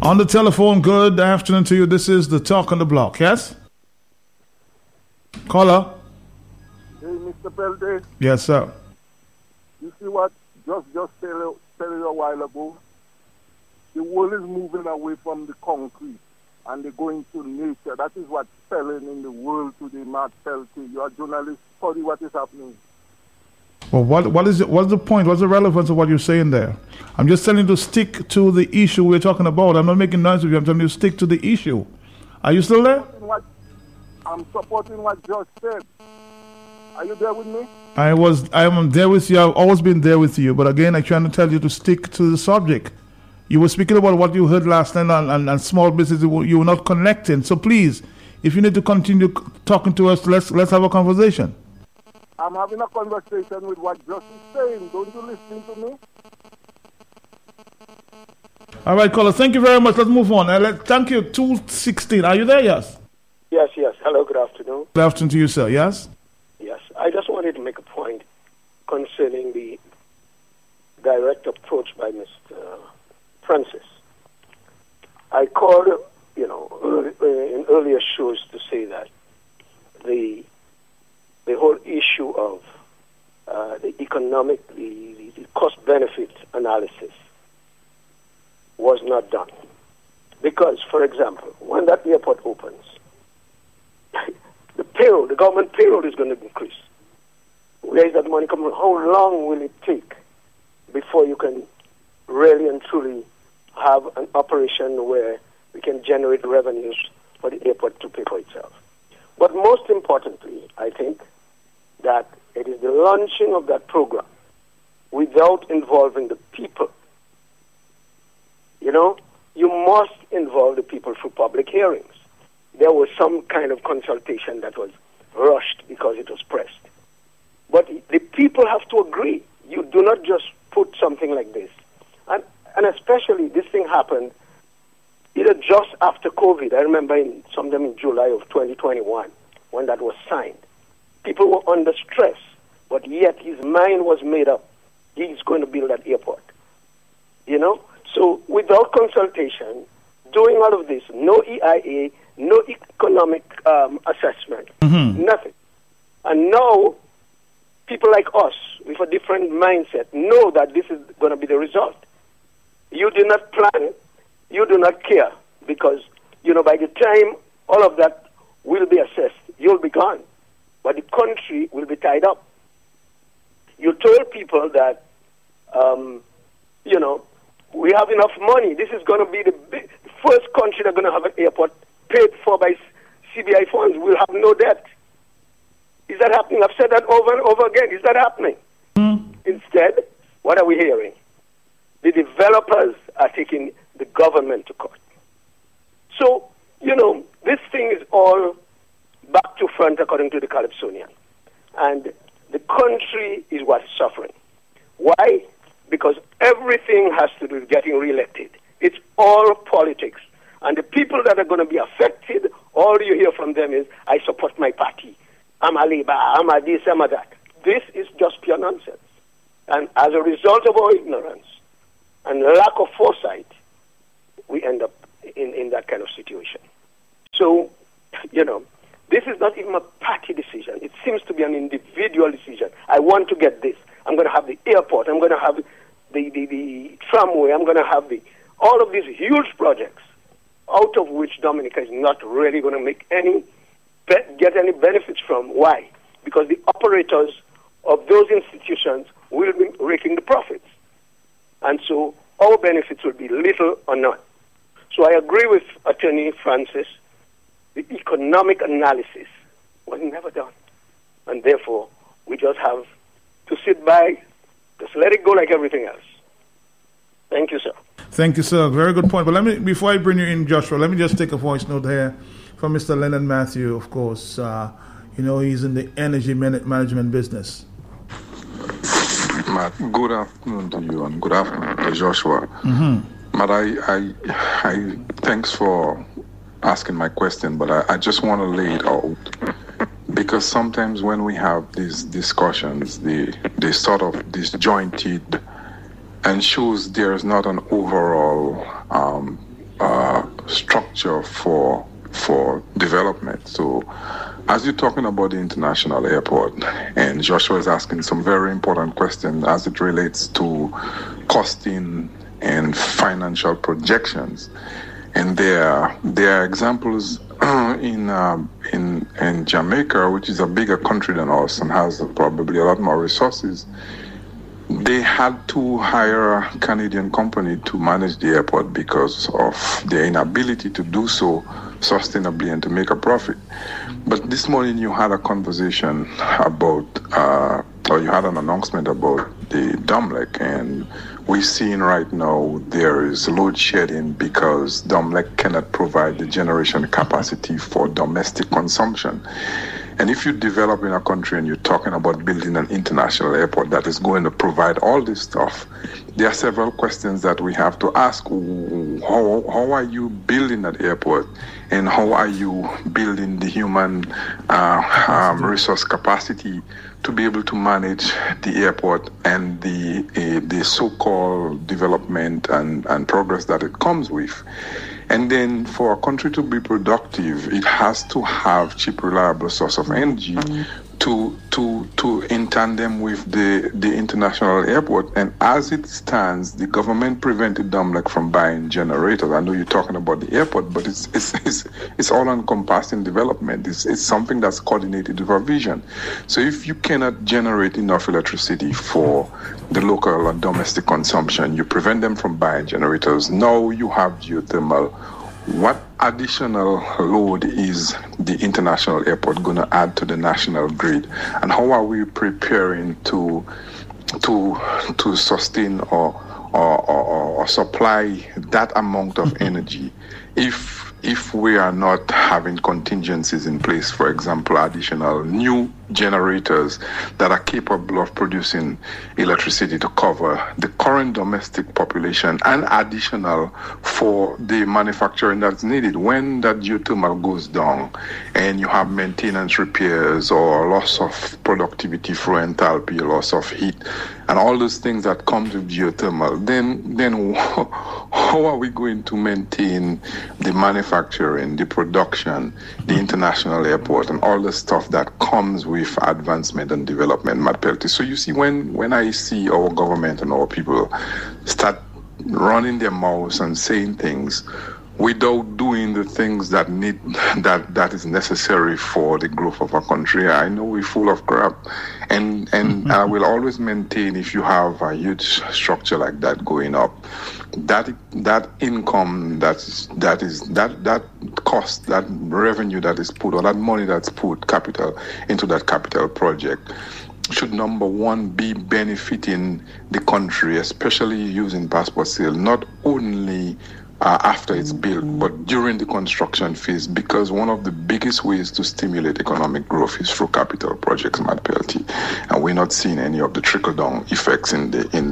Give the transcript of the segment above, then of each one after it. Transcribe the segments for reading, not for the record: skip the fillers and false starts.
On the telephone, good afternoon to you. This is the Talk on the Block, yes? Caller? Hey, Mr. Pelte. Yes, sir. You see what just tell you a while ago? The world is moving away from the concrete and they're going to nature. That is what's selling in the world today, Matt Pelte. You're a journalist. Study what is happening. Well, what's the point? What's the relevance of what you're saying there? I'm just telling you to stick to the issue we're talking about. I'm not making noise with you. I'm telling you to stick to the issue. Are you still there? I'm supporting what Josh said. Are you there with me? I am there with you. I've always been there with you. But again, I'm trying to tell you to stick to the subject. You were speaking about what you heard last night and small business. You were not connecting. So please, if you need to continue talking to us, let's have a conversation. I'm having a conversation with what Josh is saying. Don't you listen to me? All right, caller. Thank you very much. Let's move on. Thank you. 216. Are you there? Yes. Yes. Hello, good afternoon. Good afternoon to you, sir. Yes? Yes. I just wanted to make a point concerning the direct approach by Mr. Francis. I called, in earlier shows to say that the whole issue of the economic, the cost-benefit analysis was not done. Because, for example, when that airport opens, the government payroll is going to increase. Where is that money coming from? How long will it take before you can really and truly have an operation where we can generate revenues for the airport to pay for itself? But most importantly, I think that it is the launching of that program without involving the people. You must involve the people through public hearings. There was some kind of consultation that was rushed because it was pressed. But the people have to agree. You do not just put something like this. And especially this thing happened either just after COVID. I remember sometime in July of 2021 when that was signed. People were under stress, but yet his mind was made up. He's going to build that airport. So without consultation, doing all of this, no EIA, no economic assessment, nothing. And now, people like us, with a different mindset, know that this is going to be the result. You do not plan, you do not care, because, by the time all of that will be assessed, you'll be gone. But the country will be tied up. You told people that, we have enough money. This is going to be the first country that's going to have an airport paid for by CBI funds. We'll have no debt. Is that happening? I've said that over and over again. Is that happening? Instead, what are we hearing? The developers are taking the government to court. So, this thing is all back to front according to the Calypsonian. And the country is what is suffering. Why? Because everything has to do with getting reelected. It's all politics. And the people that are going to be affected, all you hear from them is, I support my party. I'm a Labour, I'm a this, I'm a that. This is just pure nonsense. And as a result of our ignorance and lack of foresight, we end up in that kind of situation. So, this is not even a party decision. It seems to be an individual decision. I want to get this. I'm going to have the airport. I'm going to have the tramway. I'm going to have all of these huge projects, out of which Dominica is not really going to get any benefits from. Why? Because the operators of those institutions will be raking the profits. And so our benefits will be little or none. So I agree with Attorney Francis. The economic analysis was never done. And therefore, we just have to sit by, just let it go like everything else. Thank you, sir. Thank you, sir. Very good point. But before I bring you in, Joshua, let me just take a voice note here from Mr. Leonard Matthew, of course. He's in the energy management business. Matt, good afternoon to you and good afternoon to Joshua. Matt, I thanks for asking my question, but I just want to lay it out. Because sometimes when we have these discussions, they sort of disjointed and shows there's not an overall structure for development. So as you're talking about the international airport, and Joshua is asking some very important questions as it relates to costing and financial projections. And there are examples in Jamaica, which is a bigger country than us and has probably a lot more resources. They had to hire a Canadian company to manage the airport because of their inability to do so sustainably and to make a profit. But this morning you had a conversation about, or you had an announcement about the Domlec, and we're seeing right now there is load shedding because Domlec cannot provide the generation capacity for domestic consumption. And if you develop in a country and you're talking about building an international airport that is going to provide all this stuff, there are several questions that we have to ask. How are you building that airport? And how are you building the human resource capacity to be able to manage the airport and the so-called development and progress that it comes with? And then for a country to be productive, it has to have cheap, reliable source of energy to in tandem with the international airport. And as it stands, the government prevented Domlec from buying generators. I know you're talking about the airport, but it's all encompassing development. It's something that's coordinated with our vision. So if you cannot generate enough electricity for the local and domestic consumption, you prevent them from buying generators. Now you have geothermal. What additional load is the international airport going to add to the national grid, and how are we preparing to sustain or supply that amount of energy if we are not having contingencies in place? For example, additional new generators that are capable of producing electricity to cover the current domestic population and additional for the manufacturing that's needed. When that geothermal goes down and you have maintenance repairs or loss of productivity through enthalpy, loss of heat, and all those things that comes with geothermal, then how are we going to maintain the manufacturing, the production, the international airport, and all the stuff that comes with advancement and development, Matt Pelty? So you see, when I see our government and our people start running their mouths and saying things without doing the things that is necessary for the growth of our country, I know we're full of crap. And I will always maintain, if you have a huge structure like that going up, that income, that cost, that revenue that is put, or that money that's put capital into that capital project, should, number one, be benefiting the country, especially using passport sale, not only after it's built, but during the construction phase, because one of the biggest ways to stimulate economic growth is through capital projects, Matt Pelty, and we're not seeing any of the trickle-down effects in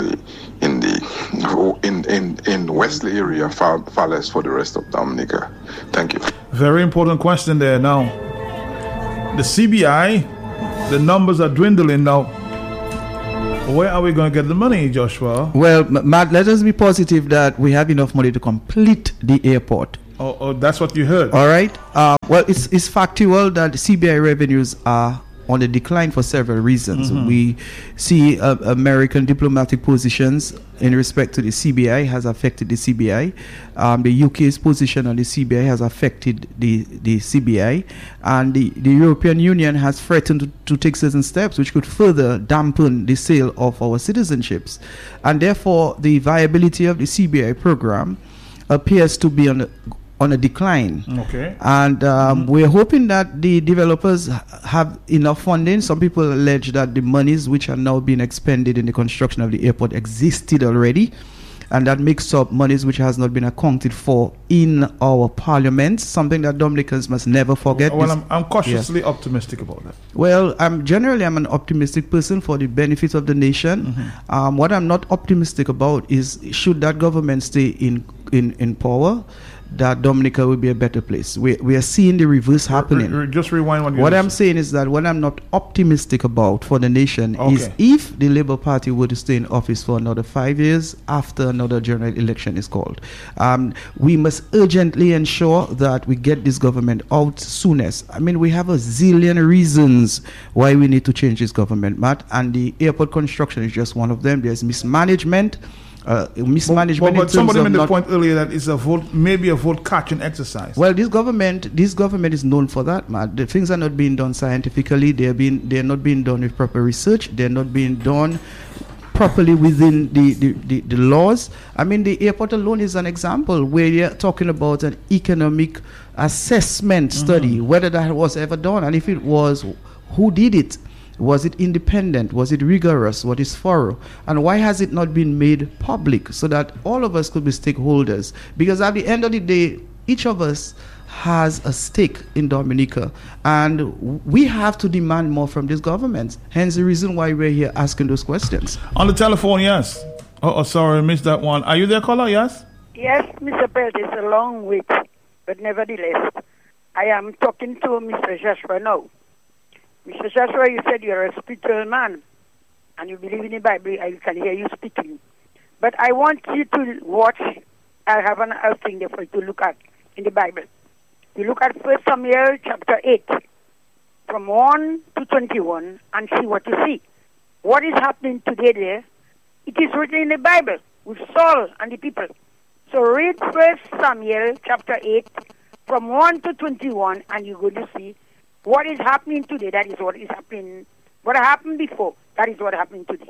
Wesley area, far less for the rest of Dominica. Thank you. Very important question there. Now, the CBI, the numbers are dwindling now. Where are we going to get the money, Joshua? Well, Matt, let us be positive that we have enough money to complete the airport. Oh, that's what you heard. All right. Well, it's factual that the CBI revenues are on the decline for several reasons. Mm-hmm. We see American diplomatic positions in respect to the CBI has affected the CBI. The UK's position on the CBI has affected the CBI. And the European Union has threatened to take certain steps which could further dampen the sale of our citizenships. And therefore, the viability of the CBI program appears to be on a decline. Okay. And we're hoping that the developers have enough funding. Some people allege that the monies which are now being expended in the construction of the airport existed already, and that makes up monies which has not been accounted for in our parliament, something that Dominicans must never forget. Well, I'm cautiously optimistic about that. Well, I'm an optimistic person for the benefit of the nation. Mm-hmm. What I'm not optimistic about is, should that government stay in in power, that Dominica will be a better place. We are seeing the reverse happening. Just rewind what I'm saying is that what I'm not optimistic about for the nation is if the Labour Party were to stay in office for another 5 years after another general election is called. We must urgently ensure that we get this government out soonest. I mean, we have a zillion reasons why we need to change this government, Matt, and the airport construction is just one of them. There's mismanagement. But somebody made the point earlier that it's maybe a vote catching exercise. Well, this government is known for that, man. The things are not being done scientifically. They're not being done with proper research. They're not being done properly within the laws. I mean, the airport alone is an example where you're talking about an economic assessment study, whether that was ever done, and if it was, who did it? Was it independent? Was it rigorous? Was it thorough? And why has it not been made public so that all of us could be stakeholders? Because at the end of the day, each of us has a stake in Dominica, and we have to demand more from this government. Hence the reason why we're here asking those questions. On the telephone, yes. Oh, sorry, I missed that one. Are you there, caller? Yes? Yes, Mr. Pelt, it's a long wait, but nevertheless, I am talking to Mr. Joshua now. Mr. Joshua, you said you're a spiritual man and you believe in the Bible. I can hear you speaking. But I want you to watch. I have another thing there for you to look at in the Bible. You look at 1 Samuel chapter 8, from 1 to 21, and see what you see. What is happening today there? It is written in the Bible with Saul and the people. So read 1 Samuel chapter 8, from 1 to 21, and you're going to see what is happening today. That is what is happening. What happened before, that is what happening today.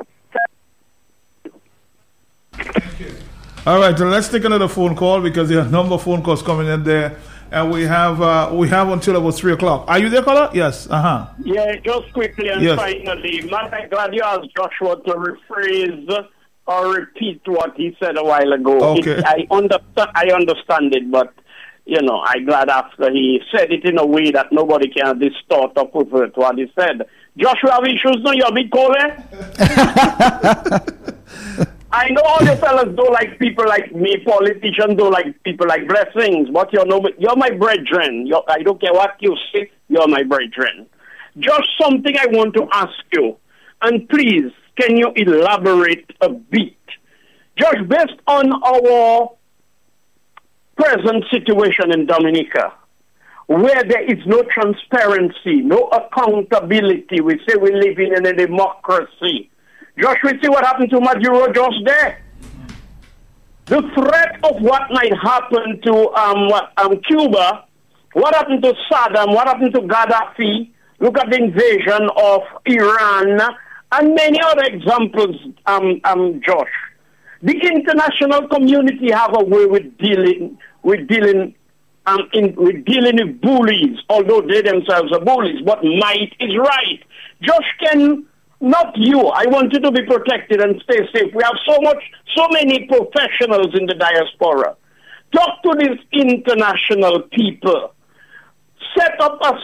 Thank you. All right, so let's take another phone call because there are a number of phone calls coming in there, and we have until about 3 o'clock. Are you there, caller? Yes. Yeah, just quickly and finally, Matt, I'm glad you asked Joshua to rephrase or repeat what he said a while ago. Okay. I understand it, but I'm glad after he said it in a way that nobody can distort or pervert what he said. Joshua have issues now, you're a big caller. I know all you fellas don't like people like me, politicians don't like people like Blessings, but you're my brethren. I don't care what you say, you're my brethren. Just something I want to ask you, and please, can you elaborate a bit? Just based on our present situation in Dominica, where there is no transparency, no accountability. We say we live in a democracy. Josh, we see what happened to Maduro just there. The threat of what might happen to Cuba, what happened to Saddam, what happened to Gaddafi, look at the invasion of Iran, and many other examples, Josh. The international community have a way with dealing with bullies, although they themselves are bullies. But might is right. Josh, not you. I want you to be protected and stay safe. We have so many professionals in the diaspora. Talk to these international people. Set up a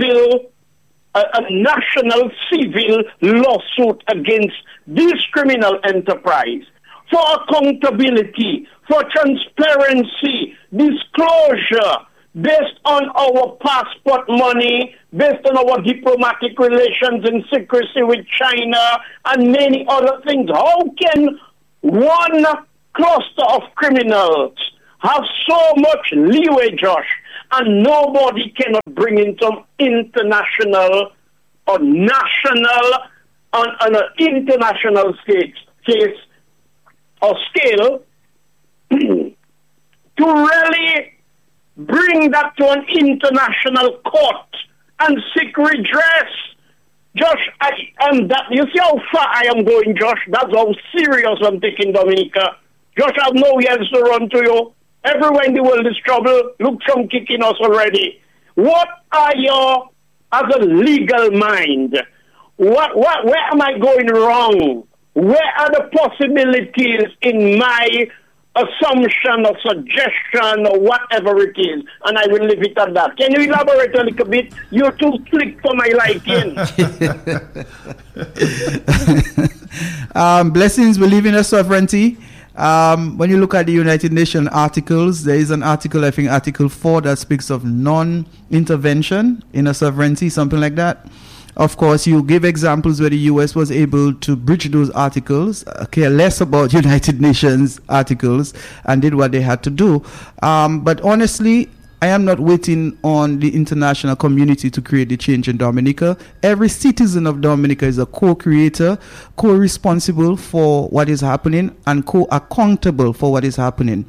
national civil lawsuit against this criminal enterprise for accountability, for transparency, disclosure, based on our passport money, based on our diplomatic relations in secrecy with China, and many other things. How can one cluster of criminals have so much leeway, Josh, and nobody cannot bring in some international or national, on an international case or scale to really bring that to an international court and seek redress? Josh, you see how far I am going, Josh? That's how serious I'm taking Dominica. Josh, I have nowhere else to run to you. Everywhere in the world is trouble. Look, Trump kicking us already. What are your, as a legal mind, where am I going wrong? Where are the possibilities in my assumption or suggestion or whatever it is? And I will leave it at that. Can you elaborate a little bit? You're too slick for my liking. Blessings, we live in a sovereignty. When you look at the United Nations articles, there is an article, I think Article 4, that speaks of non-intervention in a sovereignty, something like that. Of course, you give examples where the U.S. was able to breach those articles, care less about United Nations articles, and did what they had to do. But honestly, I am not waiting on the international community to create the change in Dominica. Every citizen of Dominica is a co-creator, co-responsible for what is happening, and co-accountable for what is happening.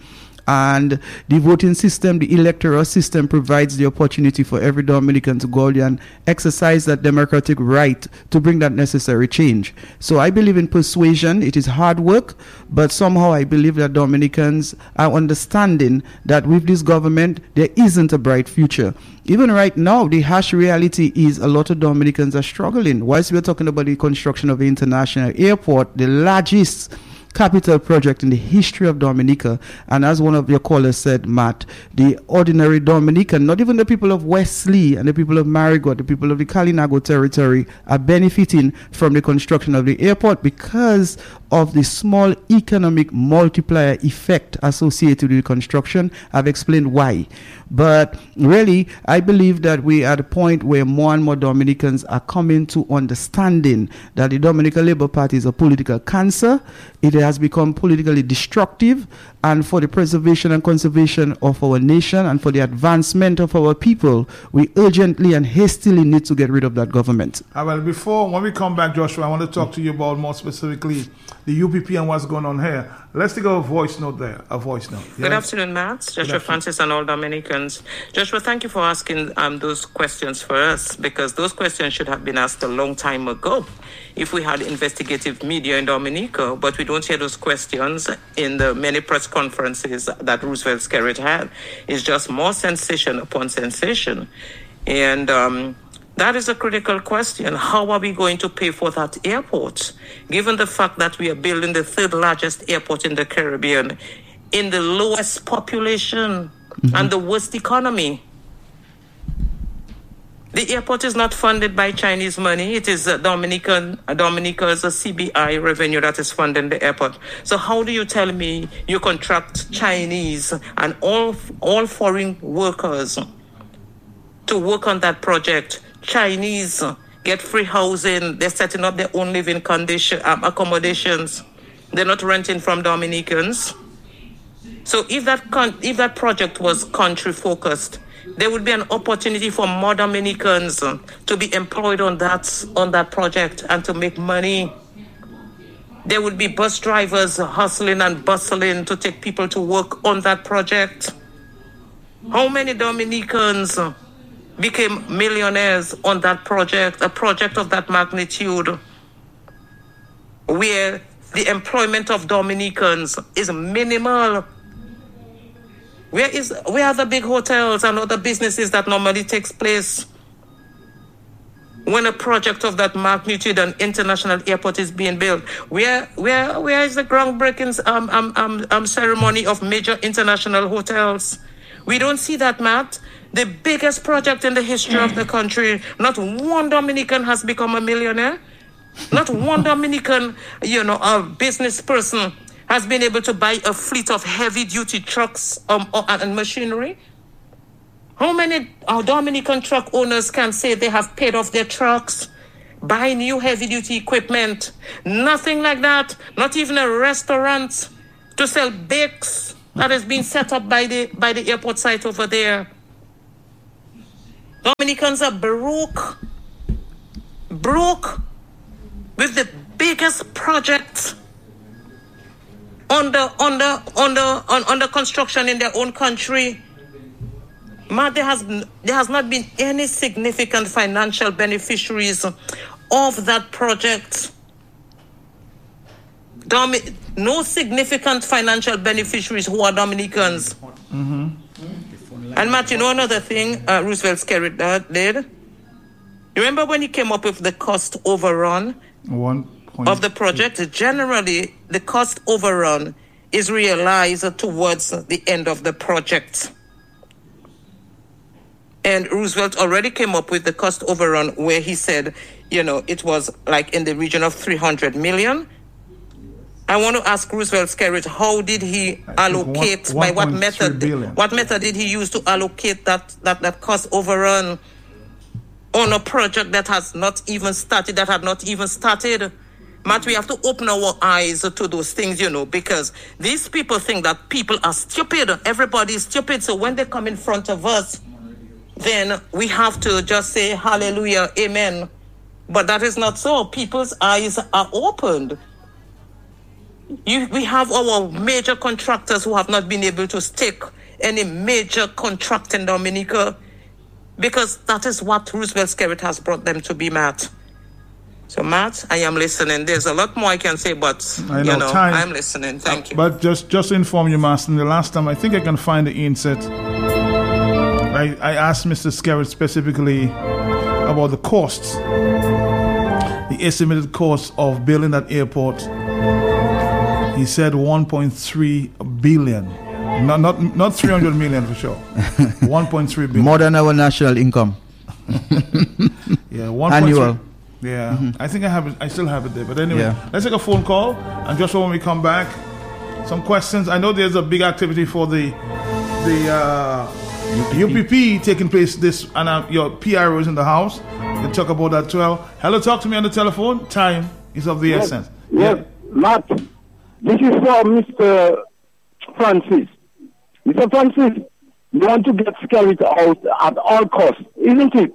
And the voting system, the electoral system, provides the opportunity for every Dominican to go out and exercise that democratic right to bring that necessary change. So I believe in persuasion. It is hard work, but somehow I believe that Dominicans are understanding that with this government, there isn't a bright future. Even right now, the harsh reality is a lot of Dominicans are struggling. Whilst we're talking about the construction of the international airport, the largest capital project in the history of Dominica, and as one of your callers said, Matt, the ordinary Dominican, not even the people of Wesley and the people of Marigot, the people of the Kalinago territory, are benefiting from the construction of the airport because of the small economic multiplier effect associated with construction. I've explained why. But really, I believe that we are at a point where more and more Dominicans are coming to understanding that the Dominican Labour Party is a political cancer. It has become politically destructive, and for the preservation and conservation of our nation and for the advancement of our people, we urgently and hastily need to get rid of that government. Well, when we come back, Joshua, I want to talk to you about more specifically the UPP and what's going on here. Let's take a voice note there. Yeah? Good afternoon, Matt. Joshua Francis and all Dominicans. Joshua, thank you for asking those questions for us, because those questions should have been asked a long time ago if we had investigative media in Dominica, but we don't hear those questions in the many press conferences that Roosevelt Skerrit had. It's just more sensation upon sensation. And that is a critical question. How are we going to pay for that airport, given the fact that we are building the third largest airport in the Caribbean, in the lowest population and the worst economy? The airport is not funded by Chinese money. It is Dominica's CBI revenue that is funding the airport. So how do you tell me you contract Chinese and all foreign workers to work on that project? Chinese get free housing. They're setting up their own living accommodations. They're not renting from Dominicans. So if that project was country focused, there would be an opportunity for more Dominicans to be employed on that project and to make money. There would be bus drivers hustling and bustling to take people to work on that project. How many Dominicans became millionaires on that project, a project of that magnitude, where the employment of Dominicans is minimal? Where are the big hotels and other businesses that normally takes place when a project of that magnitude, an international airport, is being built? Where is the groundbreaking ceremony of major international hotels? We don't see that, Matt. The biggest project in the history of the country, not one Dominican has become a millionaire. Not one Dominican, a business person has been able to buy a fleet of heavy-duty trucks and machinery. How many Dominican truck owners can say they have paid off their trucks, buy new heavy-duty equipment? Nothing like that. Not even a restaurant to sell bakes that has been set up by the airport site over there. Dominicans are broke with the biggest projects under construction in their own country. Man, there has not been any significant financial beneficiaries of that project. No significant financial beneficiaries who are Dominicans. Mm-hmm. And Matt, another thing Roosevelt Skerrit did? Remember when he came up with the cost overrun of the project? Generally, the cost overrun is realized towards the end of the project. And Roosevelt already came up with the cost overrun where he said, it was like in the region of 300 million. I want to ask Roosevelt Skerrit, how did he allocate, by what method? Billion. What method did he use to allocate that cost overrun on a project that has not even started, Matt, we have to open our eyes to those things, because these people think that people are stupid. Everybody is stupid. So when they come in front of us, then we have to just say, hallelujah, amen. But that is not so. People's eyes are opened. We have our major contractors who have not been able to stake any major contract in Dominica because that is what Roosevelt Skerrit has brought them to be, Matt. So, Matt, I am listening. There's a lot more I can say, but, I'm listening. Thank you. But just to inform you, Master, the last time, I think I can find the inset. I asked Mr. Skerrit specifically about the costs, the estimated cost of building that airport. He said 1.3 billion. Not 300 million for sure. 1.3 billion. More than our national income. Yeah, 1.3. Annual. Yeah, I think I have it. I still have it there. But anyway, let's take a phone call. And just when we come back, some questions. I know there's a big activity for the UPP taking place this, and your PRO is in the house. We'll talk about that 12. Hello, talk to me on the telephone. Time is of the essence. Yes, Matt. This is for Mr. Francis. Mr. Francis, you want to get Skerrit out at all costs, isn't it?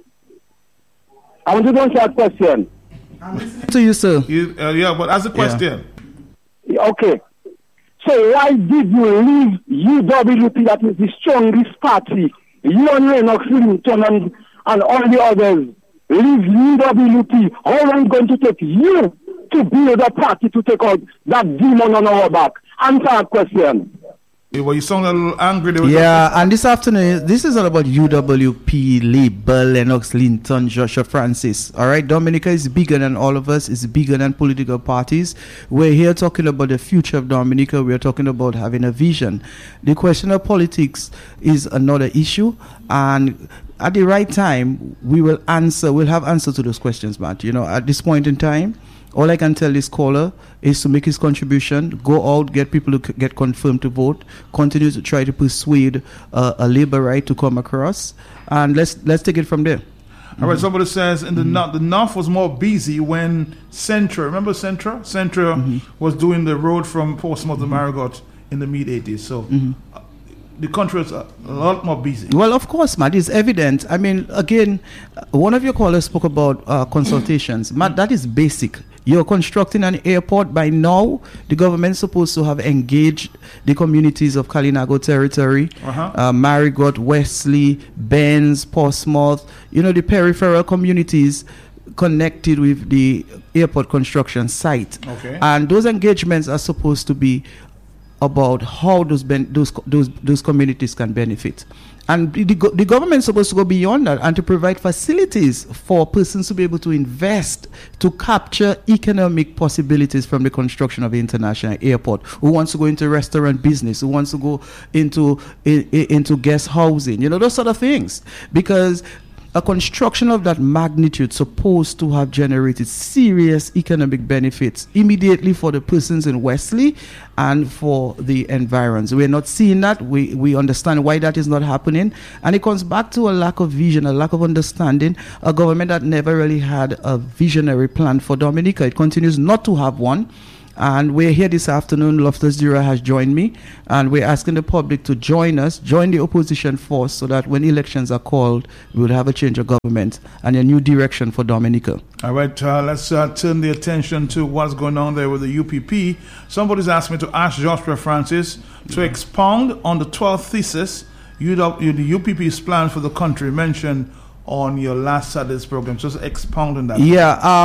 I want to answer that question. To you, sir. But as a question. Yeah. Okay. So why did you leave UWP, that is the strongest party, you and Lennox Linton and all the others, leave UWP? How long are you going to take you to build a party to take out that demon on our back? Answer that question. Well, you sound a little angry. Yeah, and this afternoon, this is all about UWP, Labour, Lennox Linton, Joshua Francis. All right, Dominica is bigger than all of us. It's bigger than political parties. We're here talking about the future of Dominica. We're talking about having a vision. The question of politics is another issue, and at the right time, we'll have answer to those questions, Matt. At this point in time, all I can tell this caller is to make his contribution, go out, get people to get confirmed to vote, continue to try to persuade a Labour right to come across, and let's take it from there. All right, somebody says in the North was more busy when Centra, remember Centra? Centra was doing the road from Portsmouth to Marigot in the mid-80s. So the country was a lot more busy. Well, of course, Matt, it's evident. I mean, again, one of your callers spoke about consultations. Matt, that is basic. You're constructing an airport. By now, the government's supposed to have engaged the communities of Kalinago territory, Marigot, Wesley, Benz, Portsmouth, the peripheral communities connected with the airport construction site. Okay. And those engagements are supposed to be about how those communities can benefit. And the government is supposed to go beyond that and to provide facilities for persons to be able to invest to capture economic possibilities from the construction of the international airport. Who wants to go into restaurant business? Who wants to go into guest housing? Those sort of things. Because a construction of that magnitude supposed to have generated serious economic benefits immediately for the persons in Wesley and for the environs. We're not seeing that. We understand why that is not happening. And it comes back to a lack of vision, a lack of understanding, a government that never really had a visionary plan for Dominica. It continues not to have one. And we're here this afternoon. Loftus Dura has joined me, and we're asking the public to join the opposition force, so that when elections are called, we'll have a change of government and a new direction for Dominica. All right, let's turn the attention to what's going on there with the UPP. Somebody's asked me to ask Joshua Francis to expound on the 12th thesis, the UPP's plan for the country mentioned on your last Saturday's program. Just expound on that. Yeah.